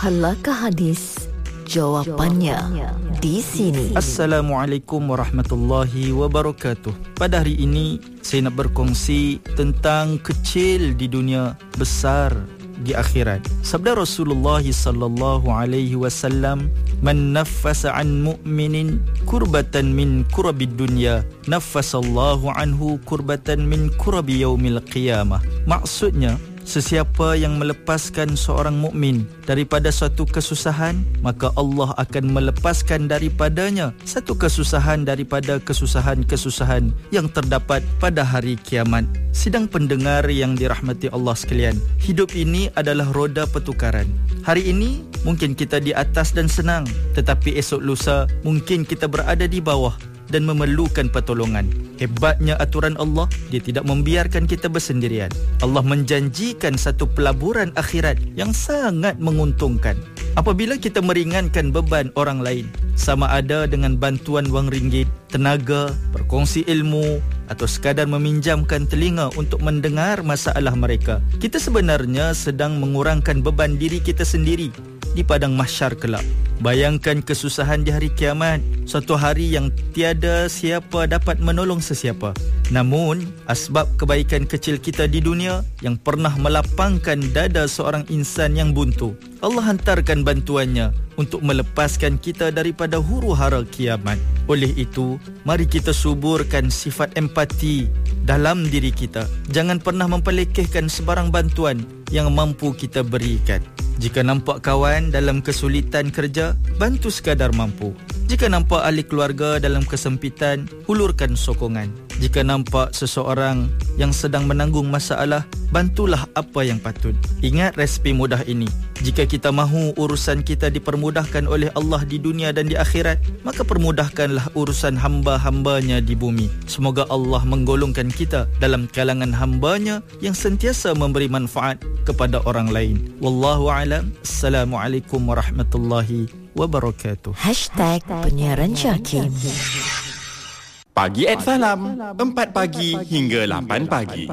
Halakah hadis? Jawapannya di sini. Assalamualaikum warahmatullahi wabarakatuh. Pada hari ini saya nak berkongsi tentang kecil di dunia, besar di akhirat. Sabda Rasulullah sallallahu alaihi wasallam, "Man naffasa an mu'minin kurbatan min kurabid dunya, naffasallahu anhu kurbatan min kurabi yaumil qiyamah." Maksudnya, sesiapa yang melepaskan seorang mukmin daripada suatu kesusahan, maka Allah akan melepaskan daripadanya satu kesusahan daripada kesusahan-kesusahan yang terdapat pada hari kiamat. Sidang pendengar yang dirahmati Allah sekalian, hidup ini adalah roda pertukaran. Hari ini mungkin kita di atas dan senang, tetapi esok lusa mungkin kita berada di bawah dan memerlukan pertolongan. Hebatnya aturan Allah, dia tidak membiarkan kita bersendirian. Allah menjanjikan satu pelaburan akhirat yang sangat menguntungkan apabila kita meringankan beban orang lain, sama ada dengan bantuan wang ringgit, tenaga, berkongsi ilmu, atau sekadar meminjamkan telinga untuk mendengar masalah mereka. Kita sebenarnya sedang mengurangkan beban diri kita sendiri di padang mahsyar kelak. Bayangkan kesusahan di hari kiamat, suatu hari yang tiada siapa dapat menolong sesiapa. Namun, asbab kebaikan kecil kita di dunia yang pernah melapangkan dada seorang insan yang buntu, Allah hantarkan bantuannya untuk melepaskan kita daripada huru-hara kiamat. Oleh itu, mari kita suburkan sifat empati dalam diri kita. Jangan pernah mempelekehkan sebarang bantuan yang mampu kita berikan. Jika nampak kawan dalam kesulitan kerja, bantu sekadar mampu. Jika nampak ahli keluarga dalam kesempitan, hulurkan sokongan. Jika nampak seseorang yang sedang menanggung masalah, bantulah apa yang patut. Ingat resipi mudah ini. Jika kita mahu urusan kita dipermudahkan oleh Allah di dunia dan di akhirat, maka permudahkanlah urusan hamba-hambanya di bumi. Semoga Allah menggolongkan kita dalam kalangan hambanya yang sentiasa memberi manfaat kepada orang lain. Wallahu a'lam. Assalamualaikum warahmatullahi wabarakatuh. #penyiaran Jakim. Pagi at Salam, 4 pagi hingga 8 pagi.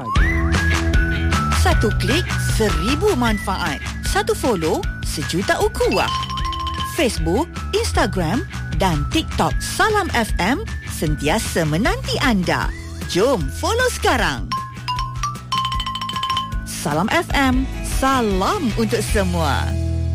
Satu klik, 1000 manfaat. Satu follow, 1 juta ukhuwah. Facebook, Instagram dan TikTok Salam FM sentiasa menanti anda. Jom follow sekarang. Salam FM, salam untuk semua.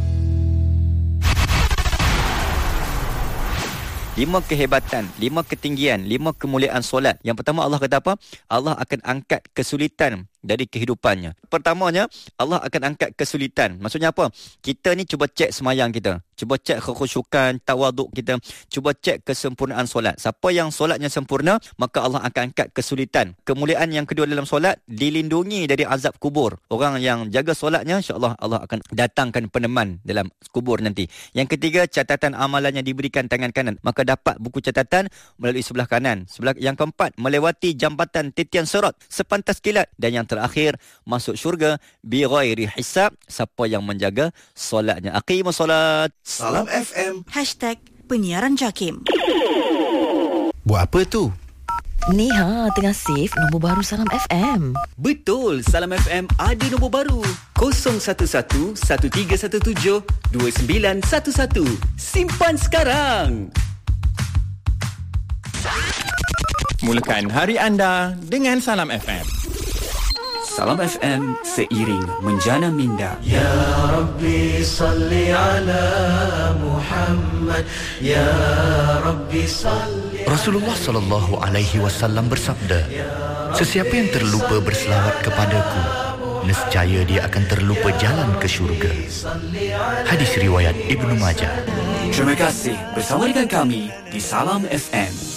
5 kehebatan, 5 ketinggian, 5 kemuliaan solat. Yang pertama, Allah kata apa? Allah akan angkat kesulitan dari kehidupannya. Pertamanya, Allah akan angkat kesulitan. Maksudnya apa? Kita ni cuba cek semayang kita. Cuba cek kekhusyukan, tawaduk kita. Cuba cek kesempurnaan solat. Siapa yang solatnya sempurna, maka Allah akan angkat kesulitan. Kemuliaan yang kedua dalam solat, dilindungi dari azab kubur. Orang yang jaga solatnya, insya-Allah Allah akan datangkan peneman dalam kubur nanti. Yang ketiga, catatan amalannya diberikan tangan kanan. Maka dapat buku catatan melalui sebelah kanan. Yang keempat, melewati jambatan titian sirat sepantas kilat. Dan yang terakhir, masuk syurga bi ghairi hisab. Siapa yang menjaga solatnya. Aqimus solat. Salam FM. #penyiaran Jakim. Buat apa tu? Ni tengah save nombor baru Salam FM. Betul, Salam FM ada nombor baru. 011-1317-2911. Simpan sekarang. Mulakan hari anda dengan Salam FM. Salam FM seiring menjana minda. Ya Rabbi salli ala Muhammad. Ya Rabbi salli. Rasulullah sallallahu alaihi wasallam bersabda, "Sesiapa yang terlupa berselawat kepadaku, nescaya dia akan terlupa jalan ke syurga." Hadis riwayat Ibnu Majah. Terima kasih bersama dengan kami di Salam FM.